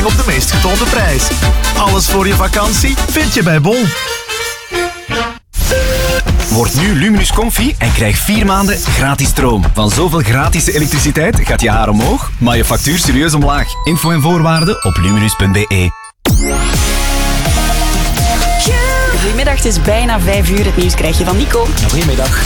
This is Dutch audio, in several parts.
op de meest getoonde prijs. Alles voor je vakantie vind je bij Bol. Word nu Luminus Comfy en krijg 4 maanden gratis stroom. Van zoveel gratis elektriciteit gaat je haar omhoog, maar je factuur serieus omlaag. Info en voorwaarden op luminus.be. Goedemiddag, het is bijna 5 uur. Het nieuws krijg je van Nico. Goedemiddag.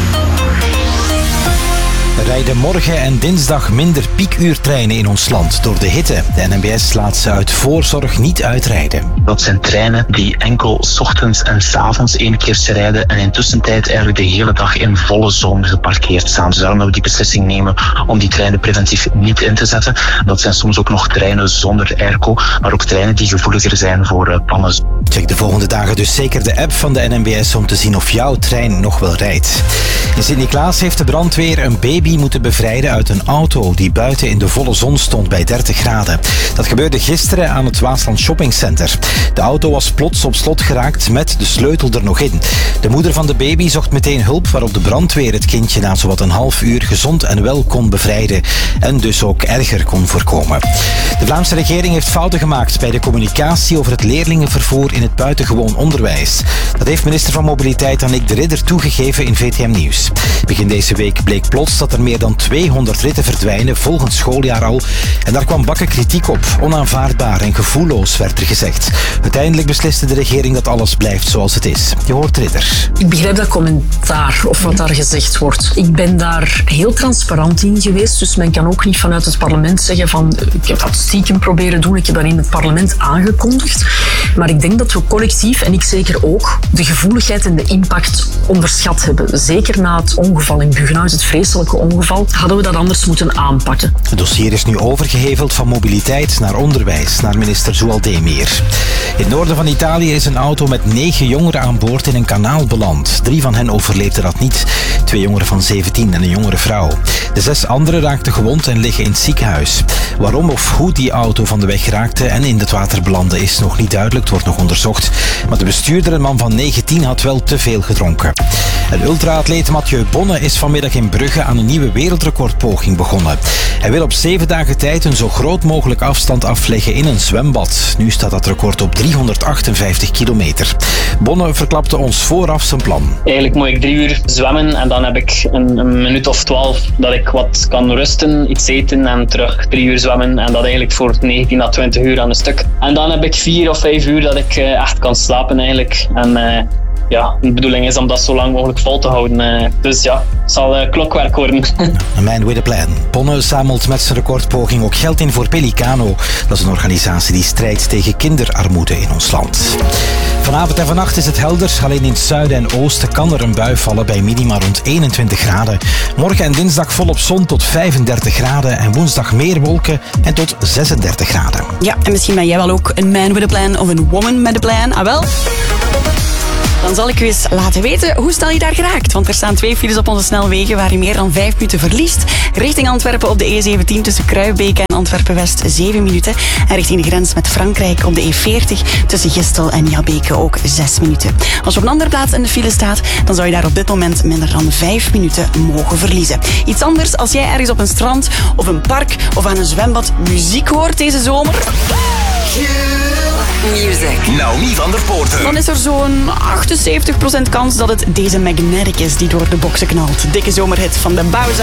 Er rijden morgen en dinsdag minder piekuurtreinen in ons land door de hitte. De NMBS laat ze uit voorzorg niet uitrijden. Dat zijn treinen die enkel 's ochtends en 's avonds 1 keertje rijden en in tussentijd eigenlijk de hele dag in volle zon geparkeerd staan. Dus daarom dat we die beslissing nemen om die treinen preventief niet in te zetten. Dat zijn soms ook nog treinen zonder airco, maar ook treinen die gevoeliger zijn voor pannen. Check de volgende dagen dus zeker de app van de NMBS om te zien of jouw trein nog wel rijdt. In Sint-Niklaas heeft de brandweer een baby moeten bevrijden uit een auto die buiten in de volle zon stond bij 30 graden. Dat gebeurde gisteren aan het Waasland Shoppingcenter. De auto was plots op slot geraakt met de sleutel er nog in. De moeder van de baby zocht meteen hulp, waarop de brandweer het kindje na zowat een half uur gezond en wel kon bevrijden en dus ook erger kon voorkomen. De Vlaamse regering heeft fouten gemaakt bij de communicatie over het leerlingenvervoer in het buitengewoon onderwijs. Dat heeft minister van Mobiliteit Annick de Ridder toegegeven in VTM Nieuws. Begin deze week bleek plots dat er meer dan 200 ritten verdwijnen volgend schooljaar al. En daar kwam bakken kritiek op. Onaanvaardbaar en gevoelloos, werd er gezegd. Uiteindelijk besliste de regering dat alles blijft zoals het is. Je hoort Ridder. Ik begrijp dat commentaar of wat daar gezegd wordt. Ik ben daar heel transparant in geweest, dus men kan ook niet vanuit het parlement zeggen van ik heb dat stiekem proberen doen, ik heb dat in het parlement aangekondigd. Maar ik denk dat we collectief, en ik zeker ook, de gevoeligheid en de impact onderschat hebben. Zeker na het ongeval in Bugenhuis, het vreselijke ongeval, hadden we dat anders moeten aanpakken. Het dossier is nu overgeheveld van mobiliteit naar onderwijs, naar minister Zoualdemir. In het noorden van Italië is een auto met 9 jongeren aan boord in een kanaal beland. 3 van hen overleefden dat niet. 2 jongeren van 17 en een jongere vrouw. De 6 anderen raakten gewond en liggen in het ziekenhuis. Waarom of hoe die auto van de weg raakte en in het water belandde is nog niet duidelijk. Het wordt nog onderzocht. Maar de bestuurder, een man van 19, had wel te veel gedronken. En ultraatleet Mathieu Bonne is vanmiddag in Brugge aan een nieuwe wereldrecordpoging begonnen. Hij wil op 7 dagen tijd een zo groot mogelijk afstand afleggen in een zwembad. Nu staat dat record op 358 kilometer. Bonne verklapte ons vooraf zijn plan. Eigenlijk moet ik 3 uur zwemmen en dan heb ik een minuut of 12 dat ik wat kan rusten, iets eten en terug 3 uur zwemmen. En dat eigenlijk voor 19 à 20 uur aan een stuk. En dan heb ik 4 of 5 uur dat ik echt kan slapen eigenlijk. En ja, de bedoeling is om dat zo lang mogelijk vol te houden. Dus ja, het zal klokwerk worden. A man with a plan. Bonne zamelt met zijn recordpoging ook geld in voor Pelicano. Dat is een organisatie die strijdt tegen kinderarmoede in ons land. Vanavond en vannacht is het helder. Alleen in het zuiden en oosten kan er een bui vallen bij minima rond 21 graden. Morgen en dinsdag volop zon tot 35 graden. En woensdag meer wolken en tot 36 graden. Ja, en misschien ben jij wel ook een man with a plan of een woman with a plan. Ah wel? Dan zal ik u eens laten weten hoe snel je daar geraakt. Want er staan 2 files op onze snelwegen waar je meer dan 5 minuten verliest. Richting Antwerpen op de E17 tussen Kruibeke en Antwerpen-West 7 minuten. En richting de grens met Frankrijk op de E40 tussen Gistel en Jabeke ook 6 minuten. Als je op een andere plaats in de file staat, dan zou je daar op dit moment minder dan 5 minuten mogen verliezen. Iets anders als jij ergens op een strand of een park of aan een zwembad muziek hoort deze zomer. Music. Naomi van der Poorten. Dan is er zo'n 78% kans dat het deze Magnetic is die door de boksen knalt. Dikke zomerhit van de Bowser.